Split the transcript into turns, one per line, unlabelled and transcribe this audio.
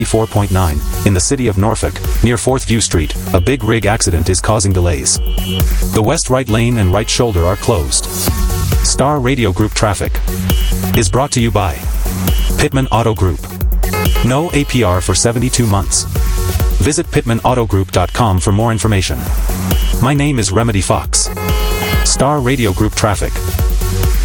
4.9, in the city of Norfolk, near 4th View Street, a big rig accident is causing delays. The west right lane and right shoulder are closed. Star Radio Group traffic is brought to you by Pittman Auto Group. No APR for 72 months. Visit pittmanautogroup.com for more information. My name is Remedy Fox. Star Radio Group traffic.